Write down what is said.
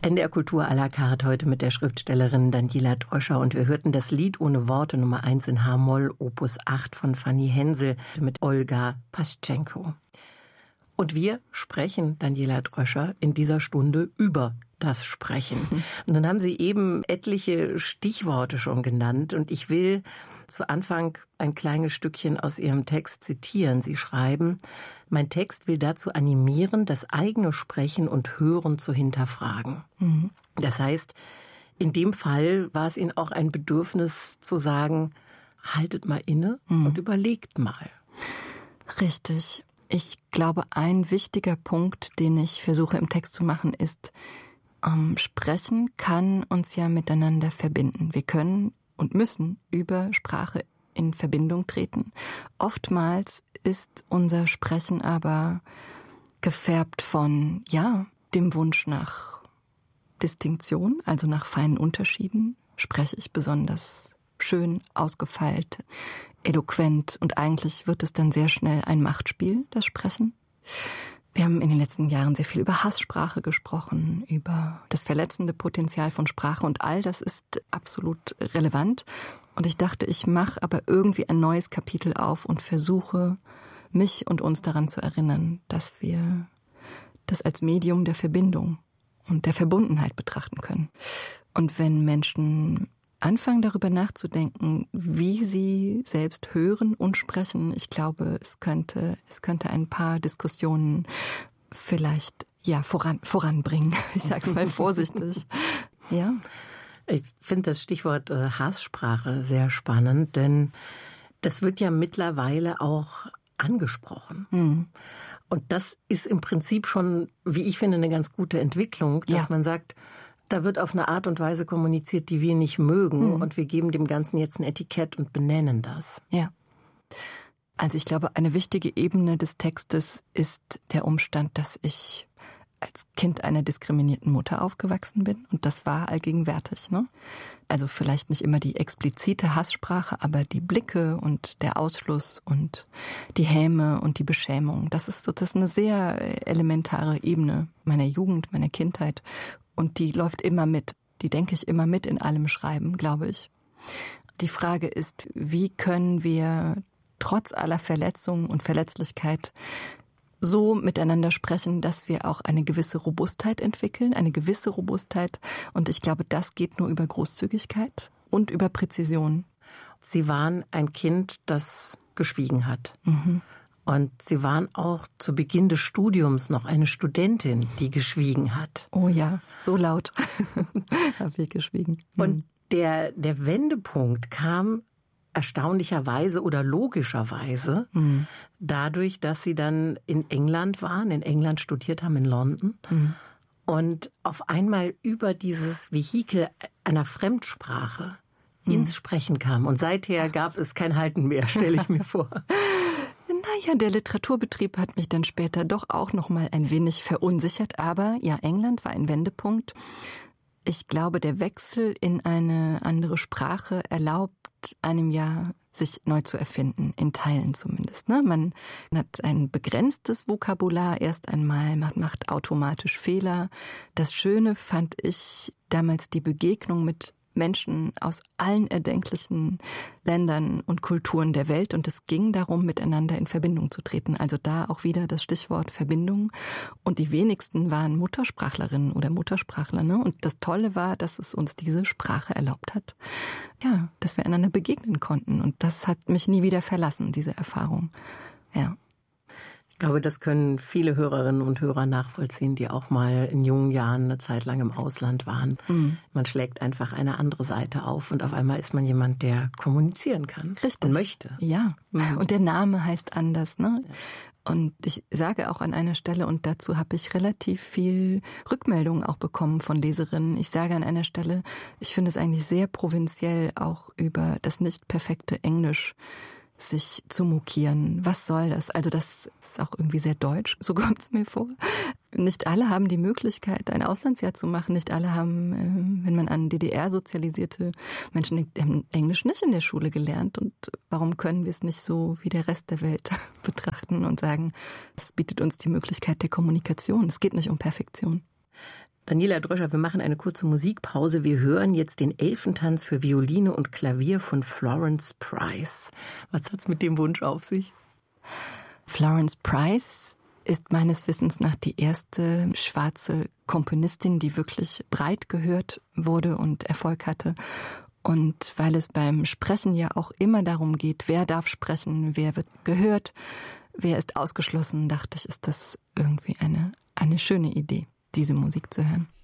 NDR Kultur à la carte heute mit der Schriftstellerin Daniela Dröscher und wir hörten das Lied ohne Worte Nummer 1 in H-Moll, Opus 8 von Fanny Hensel mit Olga Paschenko. Und wir sprechen, Daniela Dröscher, in dieser Stunde über das Sprechen. Und dann haben Sie eben etliche Stichworte schon genannt und ich will zu Anfang ein kleines Stückchen aus Ihrem Text zitieren. Sie schreiben: Mein Text will dazu animieren, das eigene Sprechen und Hören zu hinterfragen. Mhm. Das heißt, in dem Fall war es Ihnen auch ein Bedürfnis zu sagen, haltet mal inne und überlegt mal. Richtig. Ich glaube, ein wichtiger Punkt, den ich versuche im Text zu machen, ist, Sprechen kann uns ja miteinander verbinden. Wir können und müssen über Sprache in Verbindung treten. Oftmals ist unser Sprechen aber gefärbt von, dem Wunsch nach Distinktion, also nach feinen Unterschieden. Spreche ich besonders schön, ausgefeilt, eloquent und eigentlich wird es dann sehr schnell ein Machtspiel, das Sprechen. Wir haben in den letzten Jahren sehr viel über Hasssprache gesprochen, über das verletzende Potenzial von Sprache und all das ist absolut relevant. Und ich dachte, ich mache aber irgendwie ein neues Kapitel auf und versuche, mich und uns daran zu erinnern, dass wir das als Medium der Verbindung und der Verbundenheit betrachten können. Und wenn Menschen anfangen darüber nachzudenken, wie sie selbst hören und sprechen. Ich glaube, es könnte ein paar Diskussionen vielleicht voranbringen. Ich sage es mal vorsichtig. Ja. Ich finde das Stichwort Hasssprache sehr spannend, denn das wird ja mittlerweile auch angesprochen. Mhm. Und das ist im Prinzip schon, wie ich finde, eine ganz gute Entwicklung, dass man sagt, da wird auf eine Art und Weise kommuniziert, die wir nicht mögen und wir geben dem Ganzen jetzt ein Etikett und benennen das. Ja. Also ich glaube, eine wichtige Ebene des Textes ist der Umstand, dass ich als Kind einer diskriminierten Mutter aufgewachsen bin und das war allgegenwärtig, ne? Also vielleicht nicht immer die explizite Hasssprache, aber die Blicke und der Ausschluss und die Häme und die Beschämung, das ist eine sehr elementare Ebene meiner Jugend, meiner Kindheit. Und die läuft immer mit, die denke ich immer mit in allem Schreiben, glaube ich. Die Frage ist, wie können wir trotz aller Verletzungen und Verletzlichkeit so miteinander sprechen, dass wir auch eine gewisse Robustheit entwickeln, eine gewisse Robustheit. Und ich glaube, das geht nur über Großzügigkeit und über Präzision. Sie waren ein Kind, das geschwiegen hat. Mhm. Und Sie waren auch zu Beginn des Studiums noch eine Studentin, die geschwiegen hat. Oh ja, so laut habe ich geschwiegen. Und der Wendepunkt kam erstaunlicherweise oder logischerweise dadurch, dass Sie dann in England waren, in England studiert haben, in London. Und auf einmal über dieses Vehikel einer Fremdsprache ins Sprechen kam. Und seither gab es kein Halten mehr, stelle ich mir vor. Ja, der Literaturbetrieb hat mich dann später doch auch noch mal ein wenig verunsichert. Aber ja, England war ein Wendepunkt. Ich glaube, der Wechsel in eine andere Sprache erlaubt einem ja, sich neu zu erfinden, in Teilen zumindest. Ne? Man hat ein begrenztes Vokabular erst einmal, man macht automatisch Fehler. Das Schöne fand ich damals die Begegnung mit Menschen aus allen erdenklichen Ländern und Kulturen der Welt und es ging darum, miteinander in Verbindung zu treten. Also da auch wieder das Stichwort Verbindung und die wenigsten waren Muttersprachlerinnen oder Muttersprachler. Ne? Und das Tolle war, dass es uns diese Sprache erlaubt hat, ja, dass wir einander begegnen konnten und das hat mich nie wieder verlassen, diese Erfahrung. Ja. Ich glaube, das können viele Hörerinnen und Hörer nachvollziehen, die auch mal in jungen Jahren eine Zeit lang im Ausland waren. Mhm. Man schlägt einfach eine andere Seite auf und auf einmal ist man jemand, der kommunizieren kann. Richtig. Und möchte. Ja, und der Name heißt anders, ne? Ja. Und ich sage auch an einer Stelle, und dazu habe ich relativ viel Rückmeldungen auch bekommen von Leserinnen, ich sage an einer Stelle, ich finde es eigentlich sehr provinziell, auch über das nicht perfekte Englisch sich zu mokieren. Was soll das? Also das ist auch irgendwie sehr deutsch, so kommt es mir vor. Nicht alle haben die Möglichkeit, ein Auslandsjahr zu machen. Nicht alle haben, wenn man an DDR-sozialisierte Menschen denkt, haben Englisch nicht in der Schule gelernt. Und warum können wir es nicht so wie der Rest der Welt betrachten und sagen, es bietet uns die Möglichkeit der Kommunikation. Es geht nicht um Perfektion. Daniela Dröscher, wir machen eine kurze Musikpause. Wir hören jetzt den Elfentanz für Violine und Klavier von Florence Price. Was hat's mit dem Wunsch auf sich? Florence Price ist meines Wissens nach die erste schwarze Komponistin, die wirklich breit gehört wurde und Erfolg hatte. Und weil es beim Sprechen ja auch immer darum geht, wer darf sprechen, wer wird gehört, wer ist ausgeschlossen, dachte ich, ist das irgendwie eine schöne Idee, diese Musik zu hören.